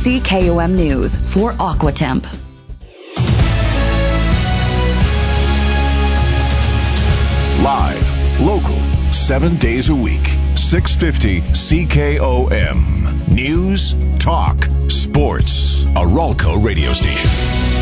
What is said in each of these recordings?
CKOM News for Aquatemp. Live, local, 7 days a week, 650 CKOM. News, talk, sports. A Ralco radio station.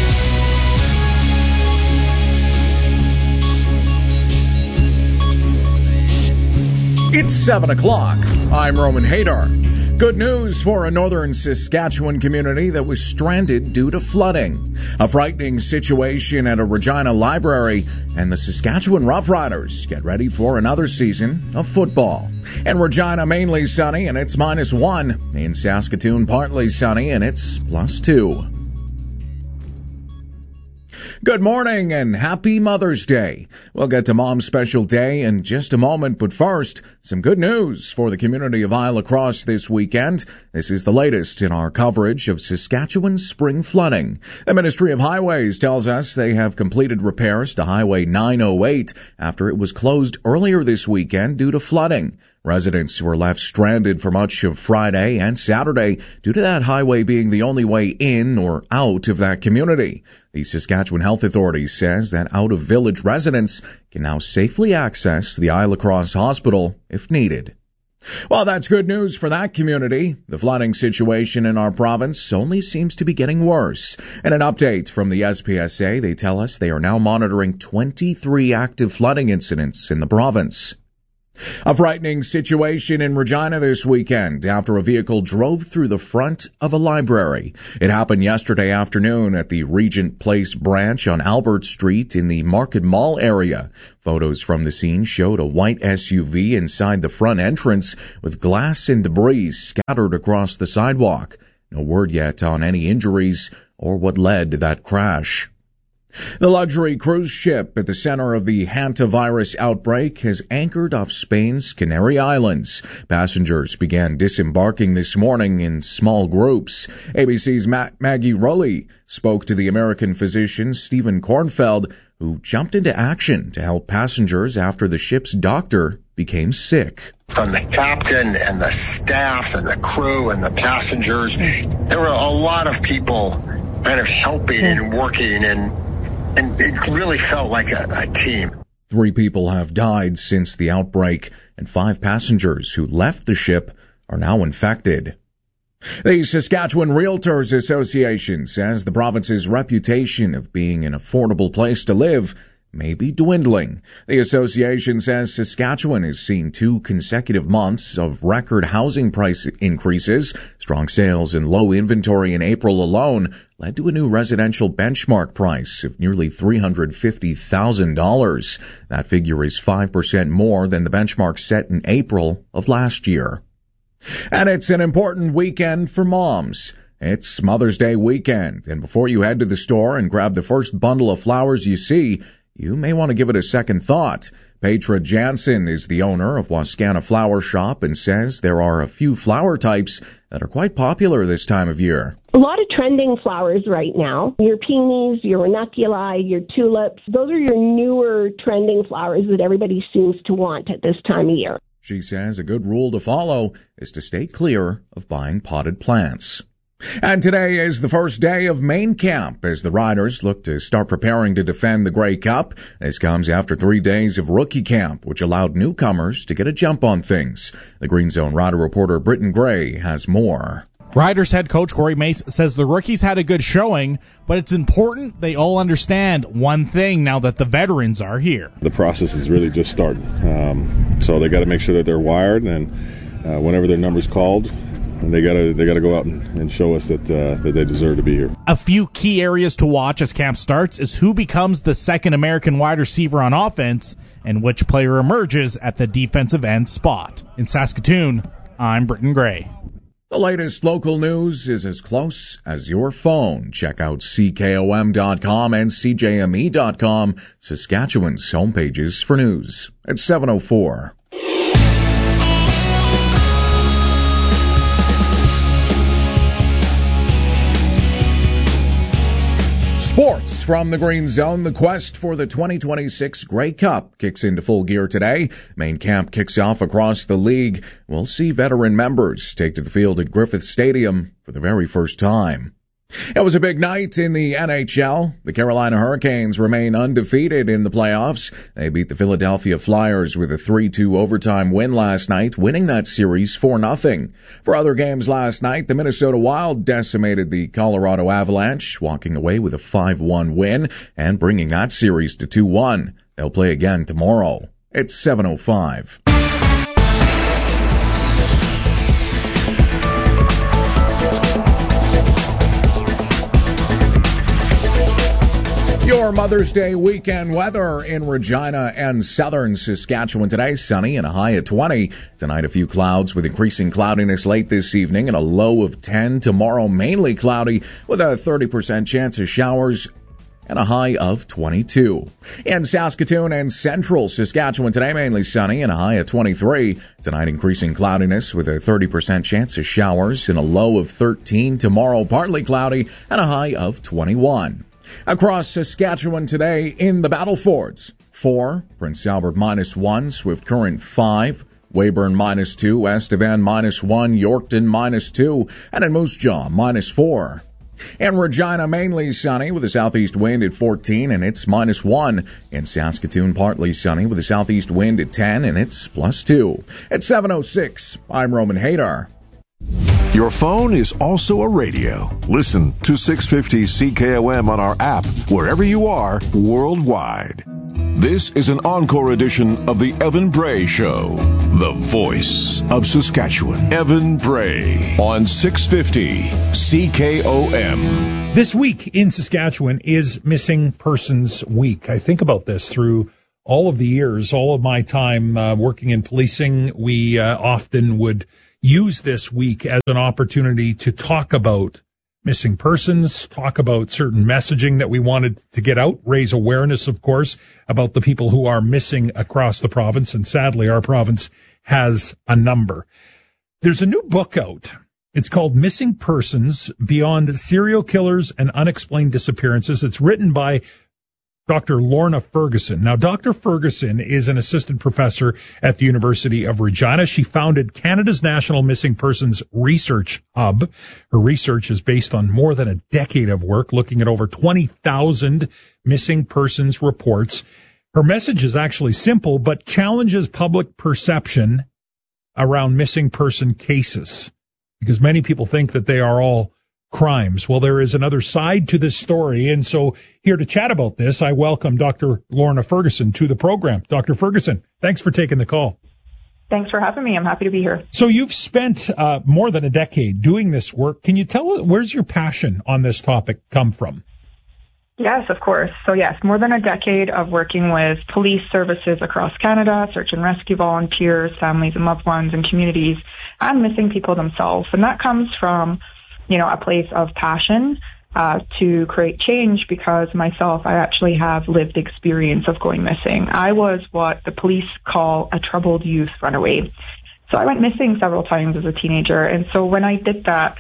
It's 7 o'clock. I'm Roman Hadar. Good news for a northern Saskatchewan community that was stranded due to flooding. A frightening situation at a Regina library, and the Saskatchewan Roughriders get ready for another season of football. In Regina, mainly sunny, and it's -1. In Saskatoon, partly sunny, and it's +2. Good morning and happy Mother's Day. We'll get to Mom's Special Day in just a moment, but first, some good news for the community of Isle Lacrosse this weekend. This is the latest in our coverage of Saskatchewan's spring flooding. The Ministry of Highways tells us they have completed repairs to Highway 908 after it was closed earlier this weekend due to flooding. Residents were left stranded for much of Friday and Saturday due to that highway being the only way in or out of that community. The Saskatchewan Health Authority says that out-of-village residents can now safely access the Isle Lacrosse Hospital if needed. Well, that's good news for that community. The flooding situation in our province only seems to be getting worse. In an update from the SPSA, they tell us they are now monitoring 23 active flooding incidents in the province. A frightening situation in Regina this weekend after a vehicle drove through the front of a library. It happened yesterday afternoon at the Regent Place branch on Albert Street in the Market Mall area. Photos from the scene showed a white SUV inside the front entrance with glass and debris scattered across the sidewalk. No word yet on any injuries or what led to that crash. The luxury cruise ship at the center of the hantavirus outbreak has anchored off Spain's Canary Islands. Passengers began disembarking this morning in small groups. ABC's Maggie Rowley spoke to the American physician Stephen Kornfeld, who jumped into action to help passengers after the ship's doctor became sick. From the captain and the staff and the crew and the passengers, there were a lot of people kind of helping and working, and it really felt like a team. 3 people have died since the outbreak, and 5 passengers who left the ship are now infected. The Saskatchewan Realtors Association says the province's reputation of being an affordable place to live may be dwindling. The association says Saskatchewan has seen 2 consecutive months of record housing price increases. Strong sales and low inventory in April alone led to a new residential benchmark price of nearly $350,000. That figure is 5% more than the benchmark set in April of last year. And it's an important weekend for moms. It's Mother's Day weekend, and before you head to the store and grab the first bundle of flowers you see, you may want to give it a second thought. Petra Jansen is the owner of Wascana Flower Shop and says there are a few flower types that are quite popular this time of year. A lot of trending flowers right now. Your peonies, your ranunculi, your tulips. Those are your newer trending flowers that everybody seems to want at this time of year. She says a good rule to follow is to stay clear of buying potted plants. And today is the first day of main camp as the Riders look to start preparing to defend the Grey Cup. This comes after 3 days of rookie camp, which allowed newcomers to get a jump on things. The Green Zone Rider reporter Britton Gray has more. Riders head coach Corey Mace says the rookies had a good showing, but it's important they all understand one thing now that the veterans are here. The process is really just starting, so they got to make sure that they're wired, and whenever their number's called, and they gotta go out and show us that they deserve to be here. A few key areas to watch as camp starts is who becomes the second American wide receiver on offense and which player emerges at the defensive end spot. In Saskatoon, I'm Britton Gray. The latest local news is as close as your phone. Check out CKOM.com and CJME.com, Saskatchewan's homepages for news. It's 7:04. Sports from the Green Zone. The quest for the 2026 Grey Cup kicks into full gear today. Main camp kicks off across the league. We'll see veteran members take to the field at Griffith Stadium for the very first time. It was a big night in the NHL. The Carolina Hurricanes remain undefeated in the playoffs. They beat the Philadelphia Flyers with a 3-2 overtime win last night, winning that series 4-0. For other games last night, the Minnesota Wild decimated the Colorado Avalanche, walking away with a 5-1 win and bringing that series to 2-1. They'll play again tomorrow. It's 7:05. Your Mother's Day weekend weather in Regina and southern Saskatchewan today. Sunny and a high of 20. Tonight a few clouds with increasing cloudiness late this evening and a low of 10. Tomorrow mainly cloudy with a 30% chance of showers and a high of 22. In Saskatoon and central Saskatchewan today, mainly sunny and a high of 23. Tonight increasing cloudiness with a 30% chance of showers and a low of 13. Tomorrow partly cloudy and a high of 21. Across Saskatchewan today in the Battle Forts, 4, Prince Albert -1, Swift Current 5, Weyburn -2, Estevan -1, Yorkton -2, and in Moose Jaw -4. In Regina, mainly sunny with a southeast wind at 14 and it's -1. In Saskatoon, partly sunny with a southeast wind at 10 and it's +2. At 7:06, I'm Roman Hadar. Your phone is also a radio. Listen to 650 CKOM on our app wherever you are worldwide. This is an encore edition of the Evan Bray Show, the voice of Saskatchewan. Evan Bray on 650 CKOM. This week in Saskatchewan is Missing Persons Week. I think about this through all of the years, all of my time working in policing. We often would use this week as an opportunity to talk about missing persons, talk about certain messaging that we wanted to get out, raise awareness, of course, about the people who are missing across the province. And sadly, our province has a number. There's a new book out. It's called Missing Persons Beyond Serial Killers and Unexplained Disappearances. It's written by Dr. Lorna Ferguson. Now, Dr. Ferguson is an assistant professor at the University of Regina. She founded Canada's National Missing Persons Research Hub. Her research is based on more than a decade of work, looking at over 20,000 missing persons reports. Her message is actually simple, but challenges public perception around missing person cases, because many people think that they are all crimes. Well, there is another side to this story, and so here to chat about this, I welcome Dr. Lorna Ferguson to the program. Dr. Ferguson, thanks for taking the call. Thanks for having me. I'm happy to be here. So you've spent more than a decade doing this work. Can you tell us, where's your passion on this topic come from? Yes, of course. So yes, more than a decade of working with police services across Canada, search and rescue volunteers, families and loved ones and communities, and missing people themselves. And that comes from a place of passion to create change, because myself, I actually have lived experience of going missing. I was what the police call a troubled youth runaway. So I went missing several times as a teenager. And so when I did that,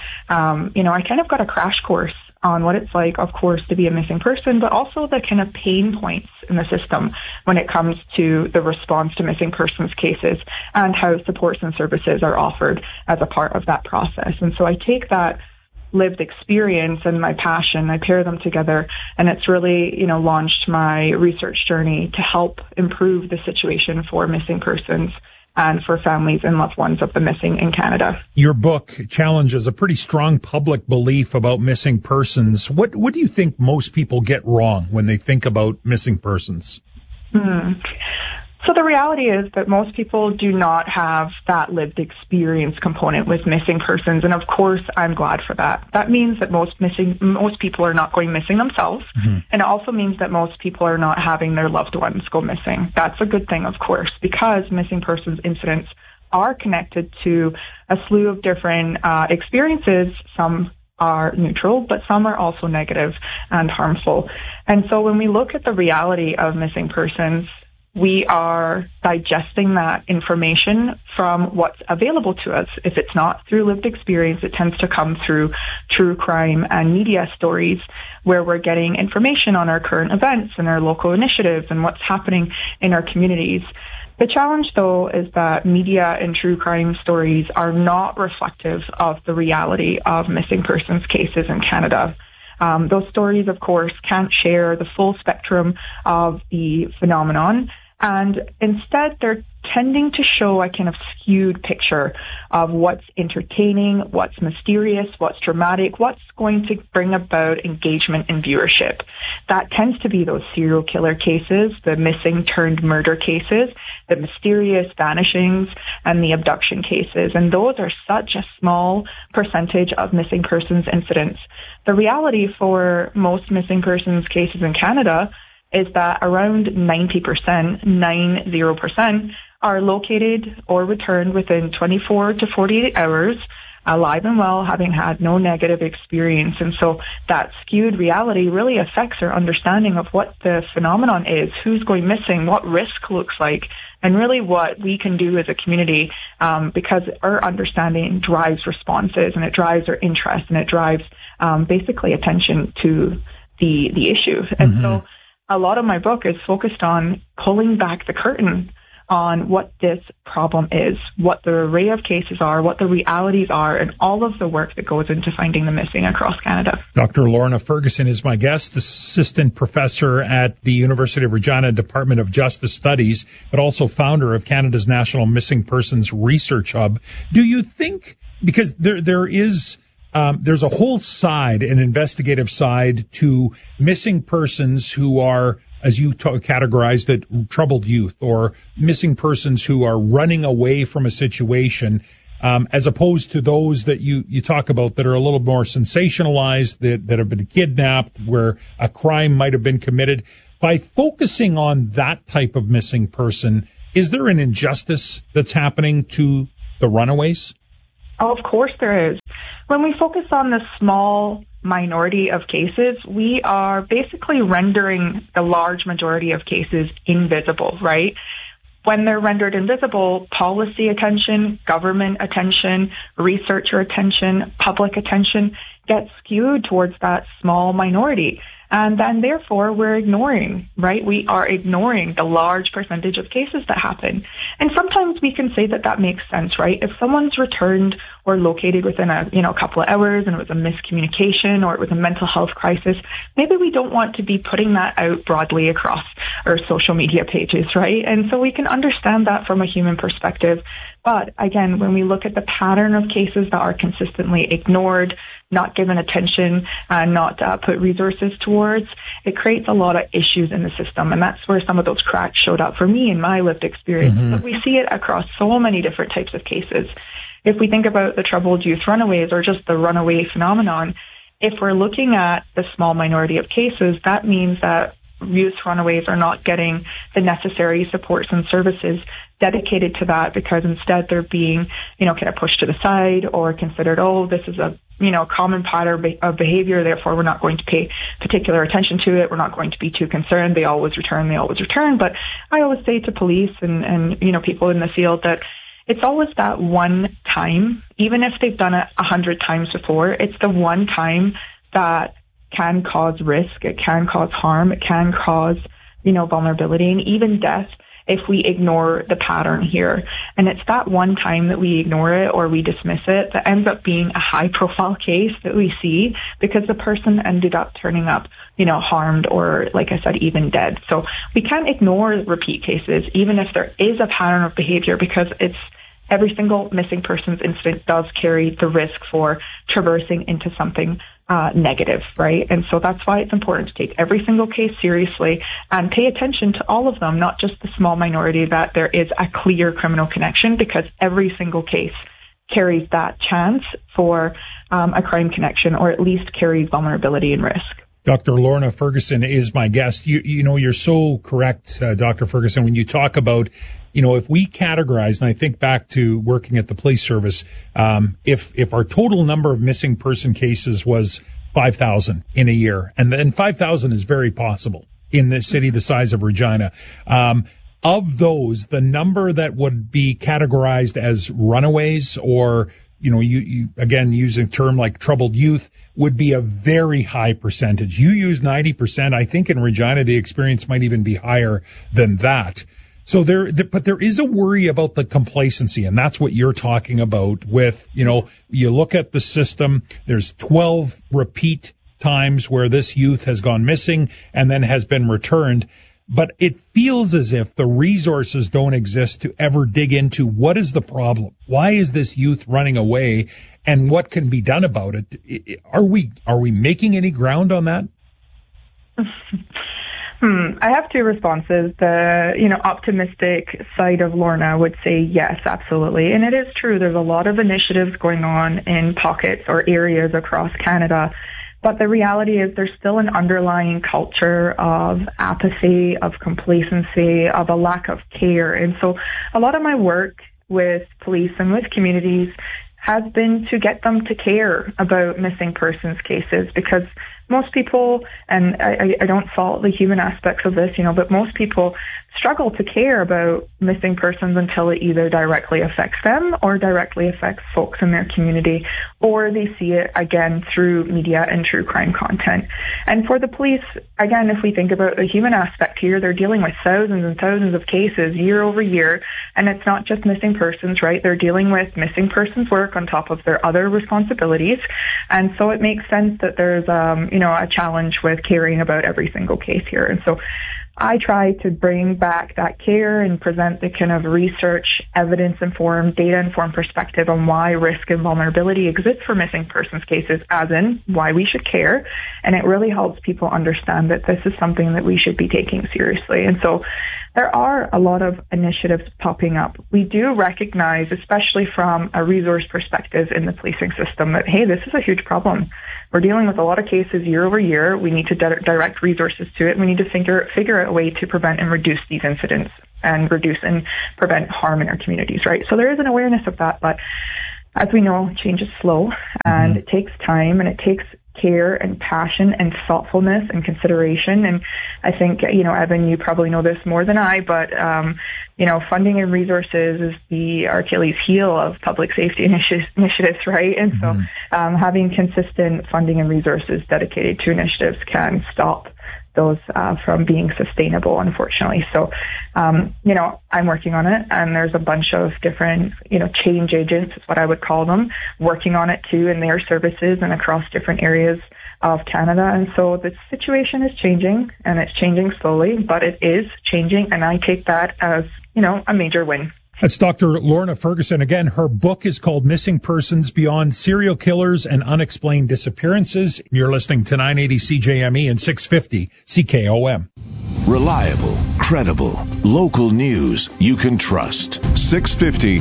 I kind of got a crash course on what it's like, of course, to be a missing person, but also the kind of pain points in the system when it comes to the response to missing persons cases and how supports and services are offered as a part of that process. And so I take that lived experience and my passion, I pair them together, and it's really, launched my research journey to help improve the situation for missing persons and for families and loved ones of the missing in Canada. Your book challenges a pretty strong public belief about missing persons. What do you think most people get wrong when they think about missing persons? So the reality is that most people do not have that lived experience component with missing persons, and of course, I'm glad for that. That means that most people are not going missing themselves, and it also means that most people are not having their loved ones go missing. That's a good thing, of course, because missing persons incidents are connected to a slew of different experiences. Some are neutral, but some are also negative and harmful. And so when we look at the reality of missing persons, we are digesting that information from what's available to us. If it's not through lived experience, it tends to come through true crime and media stories, where we're getting information on our current events and our local initiatives and what's happening in our communities. The challenge, though, is that media and true crime stories are not reflective of the reality of missing persons cases in Canada. Those stories, of course, can't share the full spectrum of the phenomenon, and instead they're tending to show a kind of skewed picture of what's entertaining, what's mysterious, what's dramatic, what's going to bring about engagement and viewership. That tends to be those serial killer cases, the missing turned murder cases, the mysterious vanishings, and the abduction cases. And those are such a small percentage of missing persons incidents. The reality for most missing persons cases in Canada is that around 90% are located or returned within 24 to 48 hours, alive and well, having had no negative experience. And so that skewed reality really affects our understanding of what the phenomenon is, who's going missing, what risk looks like, and really what we can do as a community, because our understanding drives responses, and it drives our interest, and it drives basically attention to the issue. And so a lot of my book is focused on pulling back the curtain on what this problem is, what the array of cases are, what the realities are, and all of the work that goes into finding the missing across Canada. Dr. Lorna Ferguson is my guest, assistant professor at the University of Regina Department of Justice Studies, but also founder of Canada's National Missing Persons Research Hub. Do you think, because there's a whole side, an investigative side to missing persons who are, as you categorized it, troubled youth, or missing persons who are running away from a situation, as opposed to those that you talk about that are a little more sensationalized, that have been kidnapped, where a crime might have been committed. By focusing on that type of missing person, is there an injustice that's happening to the runaways? Oh, of course there is. When we focus on the small minority of cases, we are basically rendering the large majority of cases invisible, right? When they're rendered invisible, policy attention, government attention, researcher attention, public attention gets skewed towards that small minority. And then therefore we're ignoring, right? We are ignoring the large percentage of cases that happen. And sometimes we can say that makes sense, right? If someone's returned or located within a couple of hours and it was a miscommunication or it was a mental health crisis, maybe we don't want to be putting that out broadly across our social media pages, right? And so we can understand that from a human perspective. But again, when we look at the pattern of cases that are consistently ignored, not given attention, not put resources towards, it creates a lot of issues in the system. And that's where some of those cracks showed up for me in my lived experience. But we see it across so many different types of cases. If we think about the troubled youth runaways or just the runaway phenomenon, if we're looking at the small minority of cases, that means that youth runaways are not getting the necessary supports and services dedicated to that, because instead they're being, kind of pushed to the side or considered, this is a, common pattern of behavior, therefore we're not going to pay particular attention to it. We're not going to be too concerned. They always return. But I always say to police and people in the field that it's always that one time, even if they've done it 100 times before, it's the one time that can cause risk, it can cause harm, it can cause, vulnerability and even death if we ignore the pattern here. And it's that one time that we ignore it or we dismiss it that ends up being a high profile case that we see because the person ended up turning up, harmed or, like I said, even dead. So we can't ignore repeat cases, even if there is a pattern of behavior, because every single missing persons incident does carry the risk for traversing into something negative, right? And so that's why it's important to take every single case seriously and pay attention to all of them, not just the small minority that there is a clear criminal connection, because every single case carries that chance for a crime connection, or at least carries vulnerability and risk. Dr. Lorna Ferguson is my guest. You're so correct, Dr. Ferguson, when you talk about, if we categorize, and I think back to working at the police service, if our total number of missing person cases was 5,000 in a year, and then 5,000 is very possible in the city the size of Regina, of those, the number that would be categorized as runaways or, you again, using a term like troubled youth, would be a very high percentage. You use 90%. I think in Regina, the experience might even be higher than that. So but there is a worry about the complacency, and that's what you're talking about with, you look at the system, there's 12 repeat times where this youth has gone missing and then has been returned. But it feels as if the resources don't exist to ever dig into what is the problem. Why is this youth running away, and what can be done about it? Are we making any ground on that? I have two responses. The, optimistic side of Lorna would say yes, absolutely. And it is true. There's a lot of initiatives going on in pockets or areas across Canada. But the reality is there's still an underlying culture of apathy, of complacency, of a lack of care. And so a lot of my work with police and with communities has been to get them to care about missing persons cases, because most people, and I don't fault the human aspects of this, but most people struggle to care about missing persons until it either directly affects them or directly affects folks in their community, or they see it again through media and true crime content. And for the police, again, if we think about the human aspect here, they're dealing with thousands and thousands of cases year over year, and it's not just missing persons, right? They're dealing with missing persons work on top of their other responsibilities. And so it makes sense that there's, a challenge with caring about every single case here. And so I try to bring back that care and present the kind of research, evidence-informed, data-informed perspective on why risk and vulnerability exists for missing persons cases, as in why we should care. And it really helps people understand that this is something that we should be taking seriously. And so there are a lot of initiatives popping up. We do recognize, especially from a resource perspective in the policing system, that, hey, this is a huge problem. We're dealing with a lot of cases year over year. We need to direct resources to it. We need to figure out a way to prevent and reduce these incidents and reduce and prevent harm in our communities, right? So there is an awareness of that, but as we know, change is slow, and it takes time, and it takes care and passion and thoughtfulness and consideration. And I think, Evan, you probably know this more than I, but, funding and resources is the Achilles heel of public safety initiatives, right? And so having consistent funding and resources dedicated to initiatives can stop those from being sustainable, unfortunately. So, I'm working on it, and there's a bunch of different, change agents is what I would call them, working on it too in their services and across different areas of Canada. And so the situation is changing, and it's changing slowly, but it is changing, and I take that as, a major win. That's Dr. Lorna Ferguson. Again, her book is called Missing Persons Beyond Serial Killers and Unexplained Disappearances. You're listening to 980 CJME and 650 CKOM. Reliable, credible, local news you can trust. 650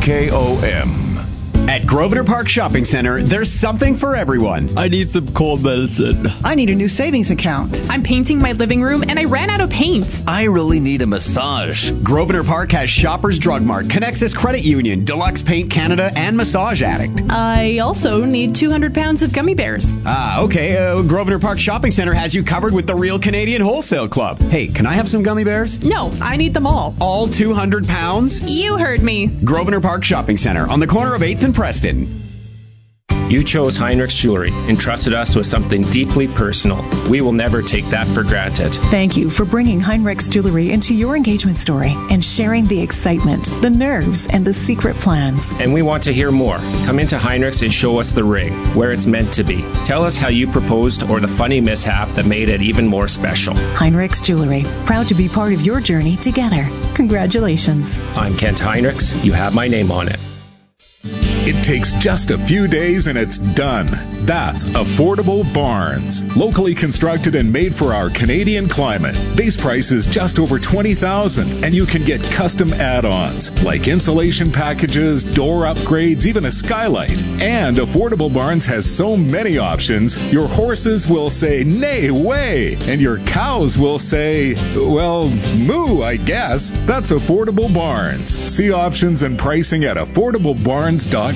CKOM. At Grosvenor Park Shopping Center, there's something for everyone. I need some cold medicine. I need a new savings account. I'm painting my living room and I ran out of paint. I really need a massage. Grosvenor Park has Shoppers Drug Mart, Connexus Credit Union, Deluxe Paint Canada, and Massage Addict. I also need 200 pounds of gummy bears. Okay. Grosvenor Park Shopping Center has you covered with the Real Canadian Wholesale Club. Hey, can I have some gummy bears? No, I need them all. All 200 pounds? You heard me. Grosvenor Park Shopping Center on the corner of 8th and Preston. You chose Heinrichs Jewelry and trusted us with something deeply personal. We will never take that for granted. Thank you for bringing Heinrichs Jewelry into your engagement story and sharing the excitement, the nerves, and the secret plans. And we want to hear more. Come into Heinrichs and show us the ring, where it's meant to be. Tell us how you proposed or the funny mishap that made it even more special. Heinrichs Jewelry, proud to be part of your journey together. Congratulations. I'm Kent Heinrichs. You have my name on it. It takes just a few days and it's done. That's Affordable Barns. Locally constructed and made for our Canadian climate. Base price is just over $20,000, and you can get custom add-ons like insulation packages, door upgrades, even a skylight. And Affordable Barns has so many options, your horses will say, "Nay, way," and your cows will say, well, moo, I guess. That's Affordable Barns. See options and pricing at affordablebarns.com.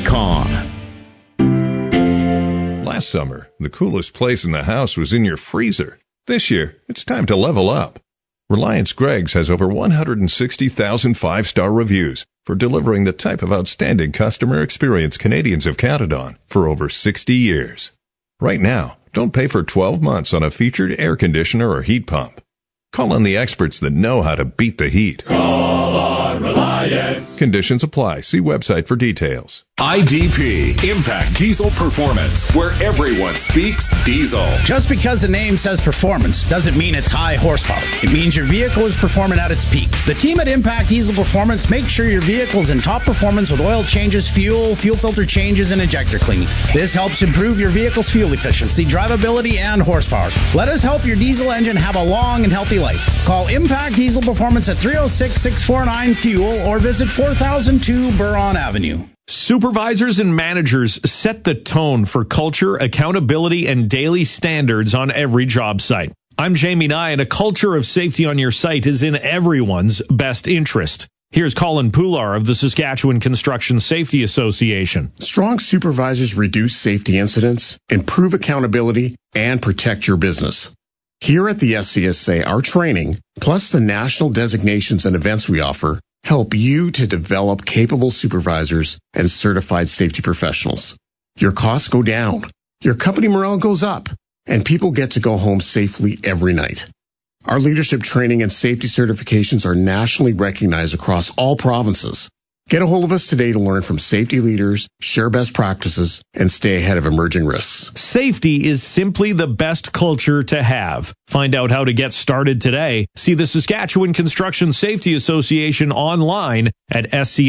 Last summer, the coolest place in the house was in your freezer. This year, it's time to level up. Reliance Greggs has over 160,000 five-star reviews for delivering the type of outstanding customer experience Canadians have counted on for over 60 years. Right now, don't pay for 12 months on a featured air conditioner or heat pump. Call on the experts that know how to beat the heat. Call on Reliance. Conditions apply. See website for details. IDP, Impact Diesel Performance, where everyone speaks diesel. Just because the name says performance doesn't mean it's high horsepower. It means your vehicle is performing at its peak. The team at Impact Diesel Performance makes sure your vehicle is in top performance with oil changes, fuel filter changes, and injector cleaning. This helps improve your vehicle's fuel efficiency, drivability, and horsepower. Let us help your diesel engine have a long and healthy life. Call Impact Diesel Performance at 306-649-FUEL or visit 4002 Buron Avenue. Supervisors and managers set the tone for culture, accountability, and daily standards on every job site. I'm Jamie Nye, and a culture of safety on your site is in everyone's best interest. Here's Colin Poular of the Saskatchewan Construction Safety Association. Strong supervisors reduce safety incidents, improve accountability, and protect your business. Here at the SCSA, our training, plus the national designations and events we offer, help you to develop capable supervisors and certified safety professionals. Your costs go down, your company morale goes up, and people get to go home safely every night. Our leadership training and safety certifications are nationally recognized across all provinces. Get a hold of us today to learn from safety leaders, share best practices, and stay ahead of emerging risks. Safety is simply the best culture to have. Find out how to get started today. See the Saskatchewan Construction Safety Association online at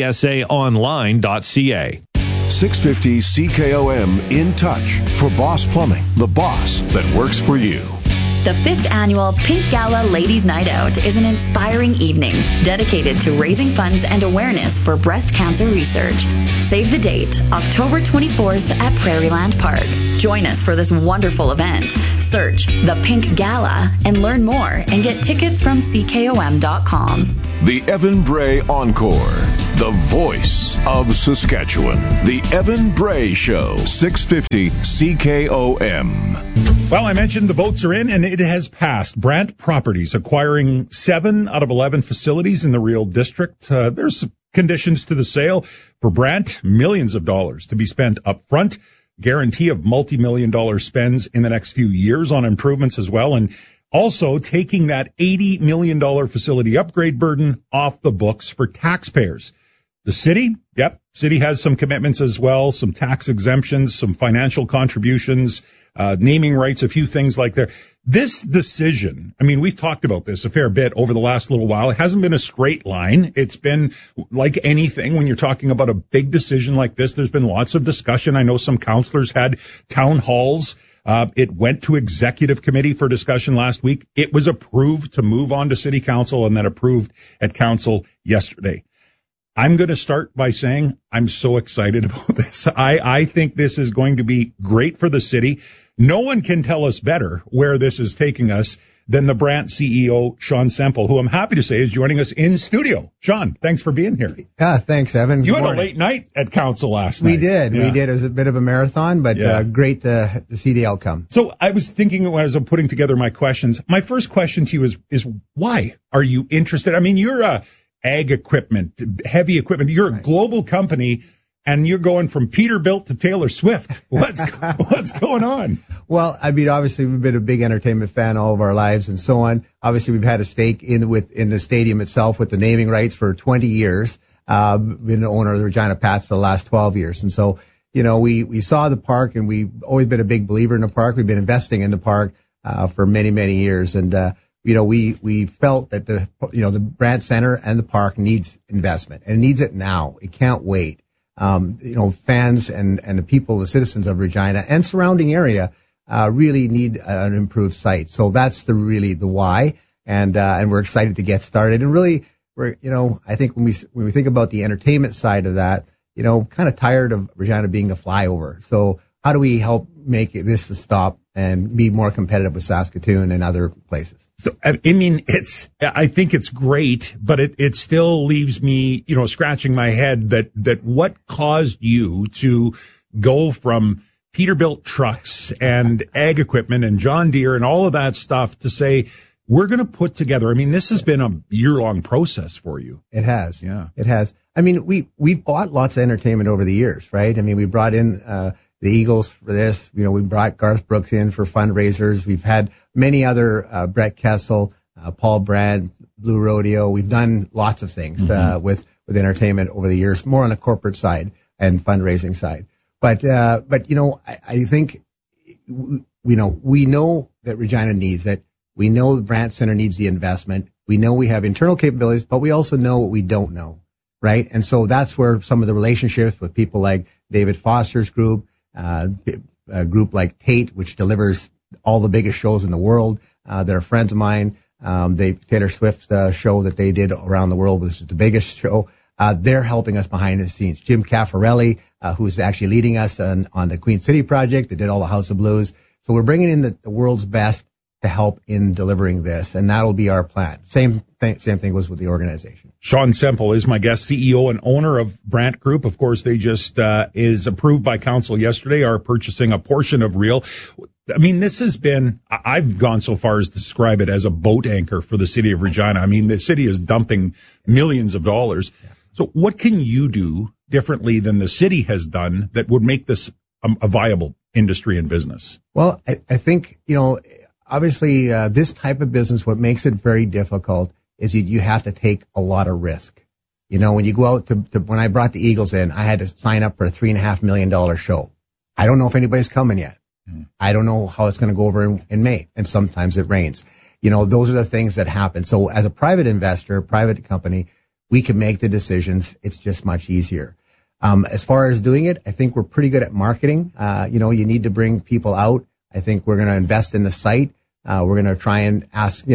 scsaonline.ca. 650 CKOM In Touch for Boss Plumbing, the boss that works for you. The 5th annual Pink Gala Ladies Night Out is an inspiring evening dedicated to raising funds and awareness for breast cancer research. Save the date, October 24th at Prairieland Park. Join us for this wonderful event. Search The Pink Gala and learn more and get tickets from CKOM.com. The Evan Bray Encore, the voice of Saskatchewan. The Evan Bray Show, 650 CKOM. Well, I mentioned the votes are in, and it has passed. Brant Properties acquiring 7 out of 11 facilities in the Real District. There's conditions to the sale. For Brant, millions of dollars to be spent up front, guarantee of multi-million-dollar spends in the next few years on improvements as well, and also taking that $80 million facility upgrade burden off the books for taxpayers. The city, city has some commitments as well, some tax exemptions, some financial contributions, naming rights, a few things like that. This decision, I mean, we've talked about this a fair bit over the last little while. It hasn't been a straight line. It's been like anything when you're talking about a big decision like this. There's been lots of discussion. I know some councillors had town halls. It went to executive committee for discussion last week. It was approved to move on to city council and then approved at council yesterday. I'm going to start by saying I'm so excited about this. I think this is going to be great for the city. No one can tell us better where this is taking us than the Brant CEO, Sean Semple, who I'm happy to say is joining us in studio. Sean, thanks for being here. Yeah, thanks, Evan. You had a late night at council last night. We did. It was a bit of a marathon, but great to see the outcome. So I was thinking when I was putting together my questions, my first question to you is why are you interested? I mean, you're ag equipment, heavy equipment. You're a global company, and you're going from Peterbilt to Taylor Swift. What's going on? Well, I mean, obviously we've been a big entertainment fan all of our lives and so on. Obviously we've had a stake in the stadium itself with the naming rights for 20 years. Been the owner of the Regina Pats for the last 12 years. And so, we saw the park, and we've always been a big believer in the park. We've been investing in the park, for many, many years. And, we felt that the Brant Center and the park needs investment, and it needs it now. It can't wait. Fans and the people, the citizens of Regina and surrounding area, really need an improved site. So that's really the why. And we're excited to get started. And really, I think when we think about the entertainment side of that, kind of tired of Regina being a flyover. So how do we help make this a stop and be more competitive with Saskatoon and other places? So, I mean, I think it's great, but it still leaves me, scratching my head that what caused you to go from Peterbilt trucks and ag equipment and John Deere and all of that stuff to say, we're going to put together, I mean, this has been a year-long process for you. It has. Yeah. It has. I mean, we've bought lots of entertainment over the years, right? I mean, we brought in the Eagles for this. You know, we brought Garth Brooks in for fundraisers. We've had many other, Brett Kessel, Paul Brand, Blue Rodeo. We've done lots of things with entertainment over the years, more on the corporate side and fundraising side. But you know, I think we know that Regina needs it. We know the Brandt Center needs the investment. We know we have internal capabilities, but we also know what we don't know, right? And so that's where some of the relationships with people like David Foster's group, a group like Tate, which delivers all the biggest shows in the world. They're friends of mine. Taylor Swift's show that they did around the world, which is the biggest show. They're helping us behind the scenes. Jim Caffarelli, who's actually leading us on the Queen City project. They did all the House of Blues. So we're bringing in the world's best to help in delivering this, and that'll be our plan. Same thing was with the organization. Sean Semple is my guest, CEO and owner of Brandt Group. Of course, they just is approved by council yesterday, are purchasing a portion of Real. I mean, this has been, I've gone so far as to describe it as a boat anchor for the city of Regina. I mean, the city is dumping millions of dollars. Yeah. So what can you do differently than the city has done that would make this a viable industry and business? Well, I think, you know, obviously, this type of business, what makes it very difficult is you have to take a lot of risk. You know, when you go out to when I brought the Eagles in, I had to sign up for a $3.5 million show. I don't know if anybody's coming yet. I don't know how it's going to go over in May, and sometimes it rains. You know, those are the things that happen. So as a private investor, private company, we can make the decisions. It's just much easier. As far as doing it, I think we're pretty good at marketing. You know, you need to bring people out. I think we're going to invest in the site. We're going to try and ask,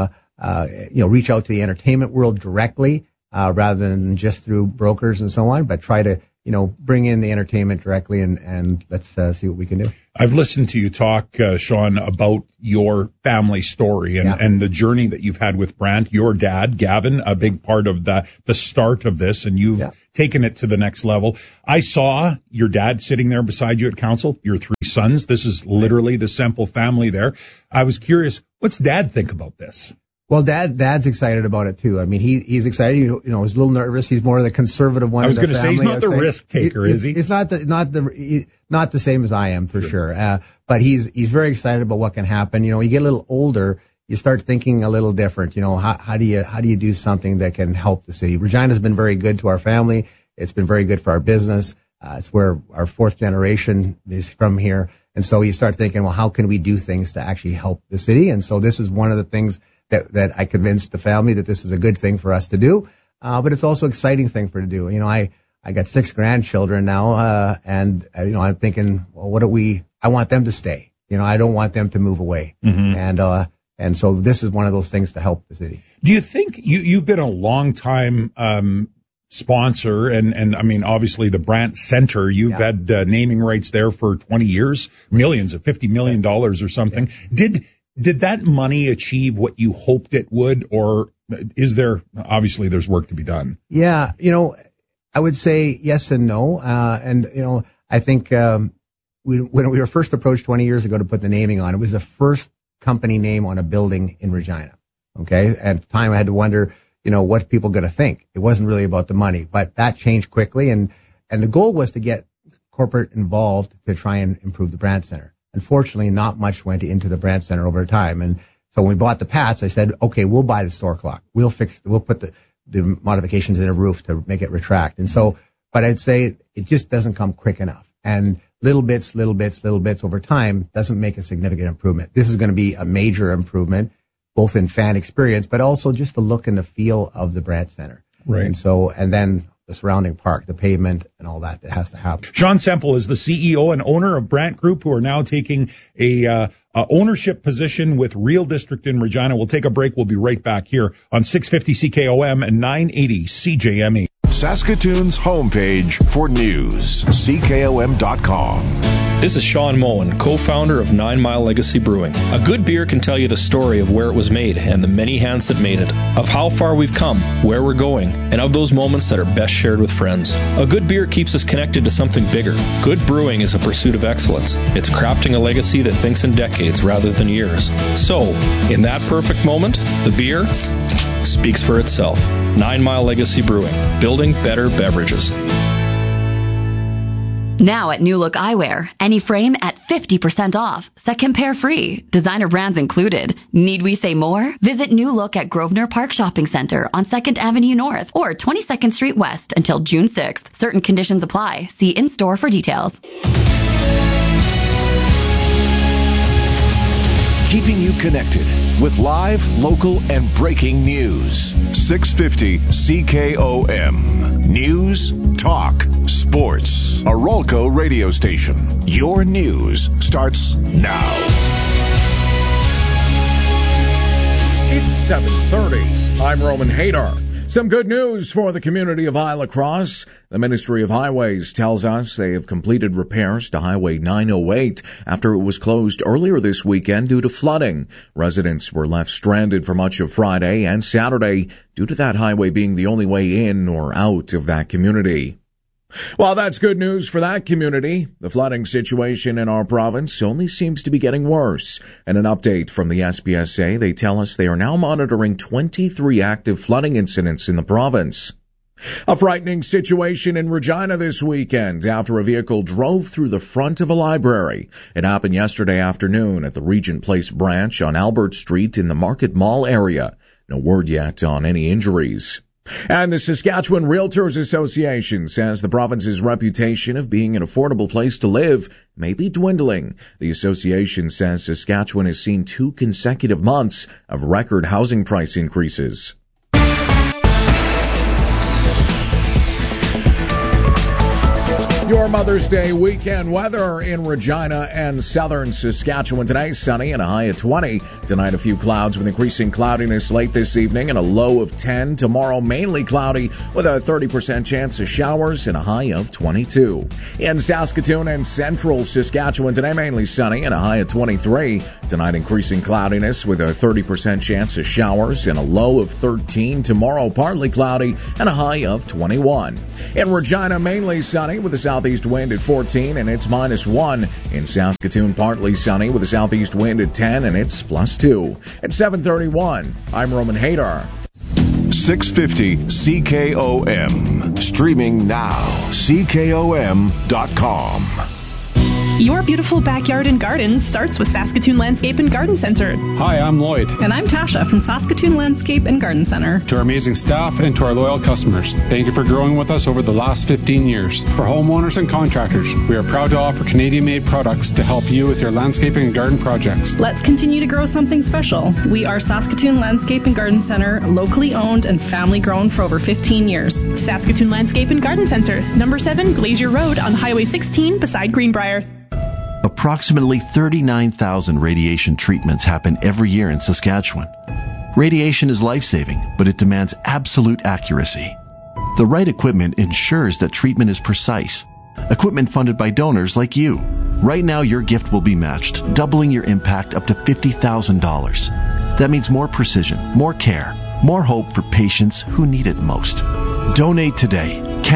reach out to the entertainment world directly, rather than just through brokers and so on, but try to, bring in the entertainment directly and let's see what we can do. I've listened to you talk, Sean, about your family story and the journey that you've had with Brandt. Your dad, Gavin, a big part of the start of this, and you've taken it to the next level. I saw your dad sitting there beside you at council, your three sons. This is literally the Semple family there. I was curious, what's Dad think about this? Well, Dad's excited about it too. I mean, he's excited. He's a little nervous. He's more of the conservative one. I was going to say he's not the risk taker, is he? He's not the same as I am for sure. But he's very excited about what can happen. You get a little older, you start thinking a little different. How do you do something that can help the city? Regina's been very good to our family. It's been very good for our business. It's where our fourth generation is from here. And so you start thinking, well, how can we do things to actually help the city? And so this is one of the things that I convinced the family that this is a good thing for us to do. But it's also an exciting thing for to do. I got 6 grandchildren now, and I'm thinking, well, I want them to stay. I don't want them to move away. Mm-hmm. And so this is one of those things to help the city. Do you think you've been a long time sponsor, and I mean, obviously the Brandt Center, you've had naming rights there for 20 years, millions of $50 million or something. Yeah. Did that money achieve what you hoped it would, or is there, obviously there's work to be done? Yeah, I would say yes and no. I think when we were first approached 20 years ago to put the naming on, it was the first company name on a building in Regina. Okay, at the time I had to wonder, what people going to think. It wasn't really about the money, but that changed quickly, and the goal was to get corporate involved to try and improve the Brandt Center. Unfortunately, not much went into the Brandt Center over time, and so when we bought the Pats, I said, okay, we'll buy the store clock. We'll put the modifications in a roof to make it retract. And so, but I'd say it just doesn't come quick enough, and little bits over time doesn't make a significant improvement. This is going to be a major improvement, both in fan experience, but also just the look and the feel of the Brandt Center. Right. And then the surrounding park, the pavement, and all that has to happen. Sean Semple is the CEO and owner of Brandt Group, who are now taking a ownership position with Real District in Regina. We'll take a break. We'll be right back here on 650 CKOM and 980 CJME. Saskatoon's homepage for news, CKOM.com. This is Sean Moen, co-founder of 9 Mile Legacy Brewing. A good beer can tell you the story of where it was made and the many hands that made it, of how far we've come, where we're going, and of those moments that are best shared with friends. A good beer keeps us connected to something bigger. Good brewing is a pursuit of excellence. It's crafting a legacy that thinks in decades rather than years. So, in that perfect moment, the beer speaks for itself. 9 Mile Legacy Brewing, building better beverages. Now at New Look Eyewear, any frame at 50% off. Second pair free. Designer brands included. Need we say more? Visit New Look at Grosvenor Park Shopping Center on 2nd Avenue North or 22nd Street West until June 6th. Certain conditions apply. See in-store for details. Keeping you connected with live, local, and breaking news. 650 CKOM. News, talk, sports. A Rolco radio station. Your news starts now. It's 7:30. I'm Roman Hadar. Some good news for the community of Isle Cross. The Ministry of Highways tells us they have completed repairs to Highway 908 after it was closed earlier this weekend due to flooding. Residents were left stranded for much of Friday and Saturday due to that highway being the only way in or out of that community. Well, that's good news for that community. The flooding situation in our province only seems to be getting worse. In an update from the SPSA, they tell us they are now monitoring 23 active flooding incidents in the province. A frightening situation in Regina this weekend after a vehicle drove through the front of a library. It happened yesterday afternoon at the Regent Place branch on Albert Street in the Market Mall area. No word yet on any injuries. And the Saskatchewan Realtors Association says the province's reputation of being an affordable place to live may be dwindling. The association says Saskatchewan has seen 2 consecutive months of record housing price increases. Your Mother's Day weekend weather in Regina and southern Saskatchewan today. Sunny and a high of 20. Tonight, a few clouds with increasing cloudiness late this evening and a low of 10. Tomorrow, mainly cloudy with a 30% chance of showers and a high of 22. In Saskatoon and central Saskatchewan today, mainly sunny and a high of 23. Tonight, increasing cloudiness with a 30% chance of showers and a low of 13. Tomorrow, partly cloudy and a high of 21. In Regina, mainly sunny with a southeast wind at 14 and it's -1. In Saskatoon, partly sunny with a southeast wind at 10 and it's +2. At 7:31, I'm Roman Hadar. 650 CKOM. Streaming now. CKOM.com. Your beautiful backyard and garden starts with Saskatoon Landscape and Garden Center. Hi, I'm Lloyd. And I'm Tasha from Saskatoon Landscape and Garden Center. To our amazing staff and to our loyal customers, thank you for growing with us over the last 15 years. For homeowners and contractors, we are proud to offer Canadian-made products to help you with your landscaping and garden projects. Let's continue to grow something special. We are Saskatoon Landscape and Garden Center, locally owned and family grown for over 15 years. Saskatoon Landscape and Garden Center, number 7 Glacier Road on Highway 16 beside Greenbrier. Approximately 39,000 radiation treatments happen every year in Saskatchewan. Radiation is life-saving, but it demands absolute accuracy. The right equipment ensures that treatment is precise. Equipment funded by donors like you. Right now, your gift will be matched, doubling your impact up to $50,000. That means more precision, more care, more hope for patients who need it most. Donate today.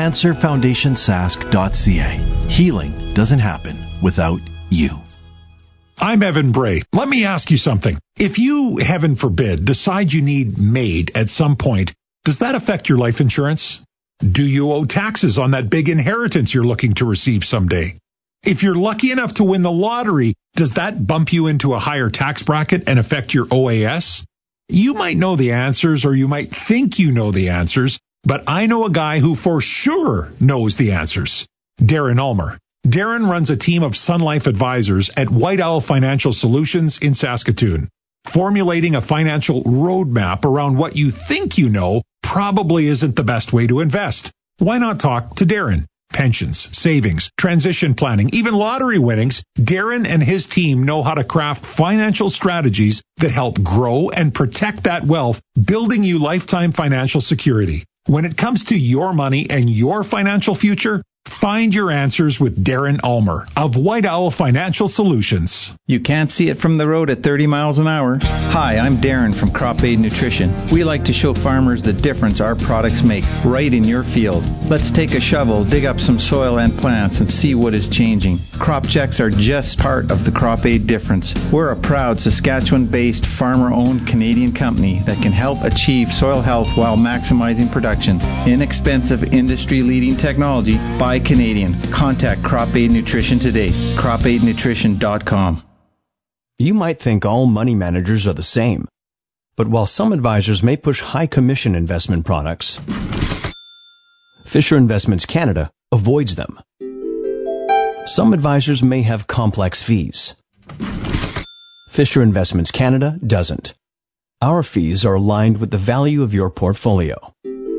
CancerFoundationSask.ca. Healing doesn't happen without you. I'm Evan Bray. Let me ask you something. If you, heaven forbid, decide you need MAID at some point, does that affect your life insurance? Do you owe taxes on that big inheritance you're looking to receive someday? If you're lucky enough to win the lottery, does that bump you into a higher tax bracket and affect your OAS? You might know the answers, or you might think you know the answers, but I know a guy who for sure knows the answers. Darren Ulmer. Darren runs a team of Sun Life advisors at White Owl Financial Solutions in Saskatoon. Formulating a financial roadmap around what you think you know probably isn't the best way to invest. Why not talk to Darren? Pensions, savings, transition planning, even lottery winnings, Darren and his team know how to craft financial strategies that help grow and protect that wealth, building you lifetime financial security. When it comes to your money and your financial future, Find your answers with Darren Ulmer of White Owl Financial Solutions. You can't see it from the road at 30 miles an hour. Hi, I'm Darren from Crop Aid Nutrition. We like to show farmers the difference our products make right in your field. Let's take a shovel, dig up some soil and plants, and see what is changing. Crop checks are just part of the Crop Aid difference. We're a proud Saskatchewan-based, farmer-owned Canadian company that can help achieve soil health while maximizing production. Inexpensive, industry-leading technology by Canadian. Contact Crop Aid Nutrition today. CropAidNutrition.com. You might think all money managers are the same, but while some advisors may push high commission investment products, Fisher Investments Canada avoids them. Some advisors may have complex fees. Fisher Investments Canada doesn't. Our fees are aligned with the value of your portfolio.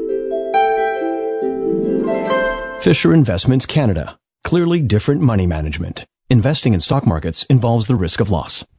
Fisher Investments Canada. Clearly different money management. Investing in stock markets involves the risk of loss.